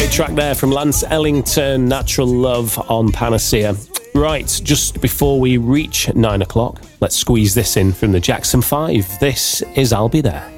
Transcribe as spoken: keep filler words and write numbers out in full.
Great track there from Lance Ellington, Natural Love on Panacea. Right, just before we reach nine o'clock, let's squeeze this in from the Jackson five. This is I'll Be There.